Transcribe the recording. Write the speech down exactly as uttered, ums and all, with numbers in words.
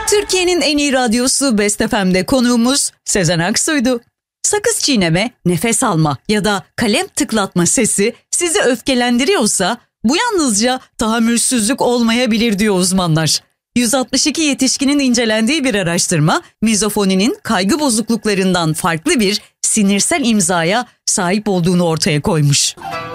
Türkiye'nin en iyi radyosu Best F M'de konuğumuz Sezen Aksu'ydu. Sakız çiğneme, nefes alma ya da kalem tıklatma sesi sizi öfkelendiriyorsa bu yalnızca tahammülsüzlük olmayabilir diyor uzmanlar. yüz altmış iki yetişkinin incelendiği bir araştırma, mizofoninin kaygı bozukluklarından farklı bir sinirsel imzaya sahip olduğunu ortaya koymuş.